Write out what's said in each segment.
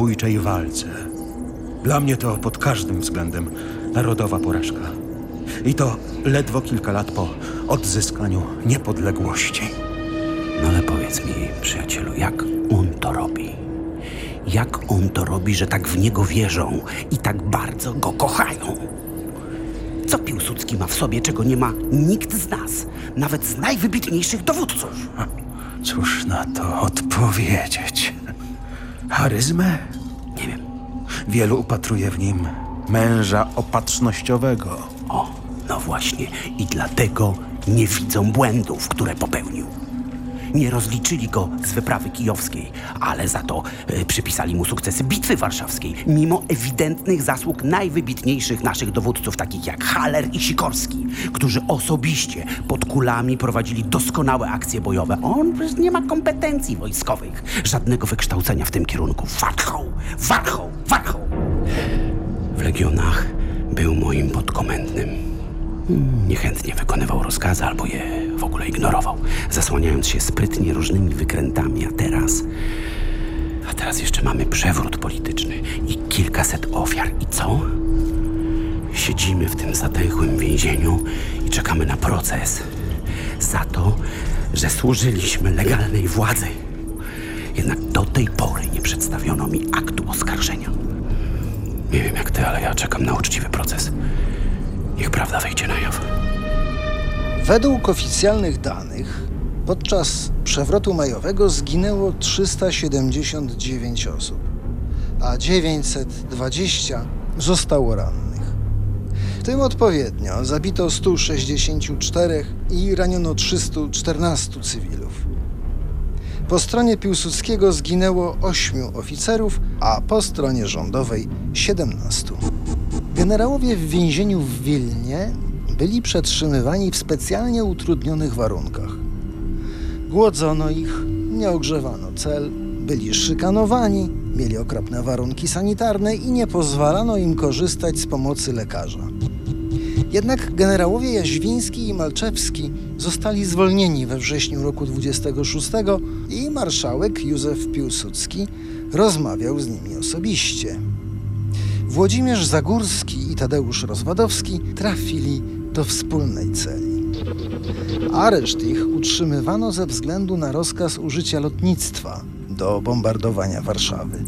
samobójczej walce. Dla mnie to pod każdym względem narodowa porażka. I to ledwo kilka lat po odzyskaniu niepodległości. No ale powiedz mi, przyjacielu, jak on to robi? Jak on to robi, że tak w niego wierzą i tak bardzo go kochają? Co Piłsudski ma w sobie, czego nie ma nikt z nas, nawet z najwybitniejszych dowódców? Cóż na to odpowiedzieć? Charyzmę? Nie wiem. Wielu upatruje w nim męża opatrznościowego. O, no właśnie. I dlatego nie widzą błędów, które popełnił. Nie rozliczyli go z wyprawy kijowskiej, ale za to przypisali mu sukcesy Bitwy Warszawskiej, mimo ewidentnych zasług najwybitniejszych naszych dowódców, takich jak Haller i Sikorski, którzy osobiście pod kulami prowadzili doskonałe akcje bojowe. On przecież nie ma kompetencji wojskowych, żadnego wykształcenia w tym kierunku. Warchoł! W legionach był moim podkomendnym. Niechętnie wykonywał rozkazy albo je w ogóle ignorował, zasłaniając się sprytnie różnymi wykrętami, a teraz jeszcze mamy przewrót polityczny i kilkaset ofiar. I co? Siedzimy w tym zatęchłym więzieniu i czekamy na proces za to, że służyliśmy legalnej władzy. Jednak do tej pory nie przedstawiono mi aktu oskarżenia. Nie wiem jak ty, ale ja czekam na uczciwy proces. Niech prawda wejdzie na jaw. Według oficjalnych danych podczas przewrotu majowego zginęło 379 osób, a 920 zostało rannych. W tym odpowiednio zabito 164 i raniono 314 cywilów. Po stronie Piłsudskiego zginęło 8 oficerów, a po stronie rządowej 17. Generałowie w więzieniu w Wilnie byli przetrzymywani w specjalnie utrudnionych warunkach. Głodzono ich, nie ogrzewano cel, byli szykanowani, mieli okropne warunki sanitarne i nie pozwalano im korzystać z pomocy lekarza. Jednak generałowie Jaźwiński i Malczewski zostali zwolnieni we wrześniu roku 26 i marszałek Józef Piłsudski rozmawiał z nimi osobiście. Włodzimierz Zagórski i Tadeusz Rozwadowski trafili do wspólnej celi. Areszt ich utrzymywano ze względu na rozkaz użycia lotnictwa do bombardowania Warszawy.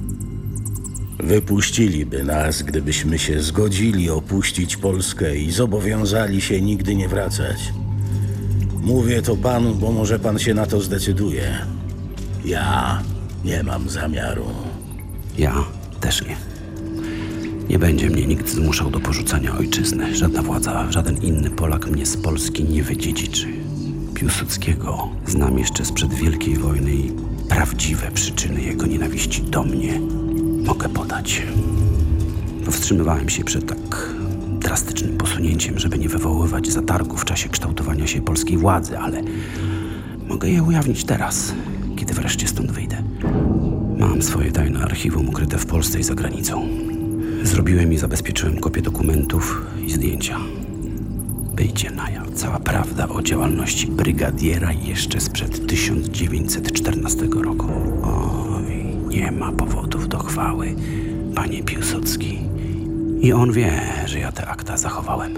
Wypuściliby nas, gdybyśmy się zgodzili opuścić Polskę i zobowiązali się nigdy nie wracać. Mówię to panu, bo może pan się na to zdecyduje. Ja nie mam zamiaru. Ja też nie. Nie będzie mnie nikt zmuszał do porzucania ojczyzny. Żadna władza, żaden inny Polak mnie z Polski nie wydziedziczy. Piłsudskiego znam jeszcze sprzed Wielkiej Wojny i prawdziwe przyczyny jego nienawiści do mnie mogę podać. Powstrzymywałem się przed tak drastycznym posunięciem, żeby nie wywoływać zatargu w czasie kształtowania się polskiej władzy, ale mogę je ujawnić teraz, kiedy wreszcie stąd wyjdę. Mam swoje tajne archiwum ukryte w Polsce i za granicą. Zrobiłem i zabezpieczyłem kopię dokumentów i zdjęcia. Wyjdzie na jaw cała prawda o działalności brygadiera jeszcze sprzed 1914 roku. Oj, nie ma powodów do chwały, panie Piłsudski. I on wie, że ja te akta zachowałem.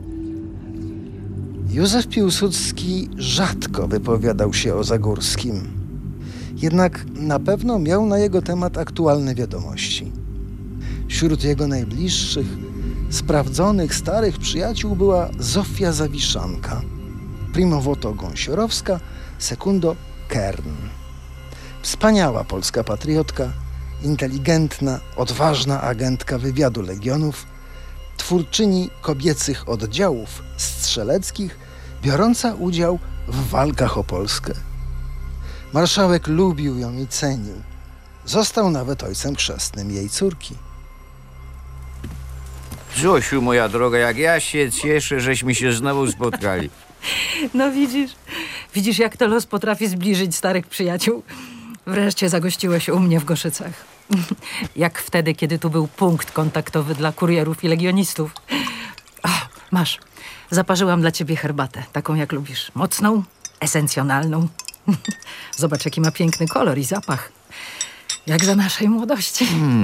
Józef Piłsudski rzadko wypowiadał się o Zagórskim. Jednak na pewno miał na jego temat aktualne wiadomości. Wśród jego najbliższych, sprawdzonych, starych przyjaciół była Zofia Zawiszanka, primo voto Gąsiorowska, sekundo Kern. Wspaniała polska patriotka, inteligentna, odważna agentka wywiadu legionów, twórczyni kobiecych oddziałów strzeleckich, biorąca udział w walkach o Polskę. Marszałek lubił ją i cenił. Został nawet ojcem chrzestnym jej córki. Zosiu, moja droga, jak ja się cieszę, żeśmy się znowu spotkali. No widzisz jak to los potrafi zbliżyć starych przyjaciół. Wreszcie zagościłeś u mnie w Goszycach. Jak wtedy, kiedy tu był punkt kontaktowy dla kurierów i legionistów. O, masz, zaparzyłam dla ciebie herbatę, taką jak lubisz. Mocną, esencjonalną. Zobacz, jaki ma piękny kolor i zapach. Jak za naszej młodości.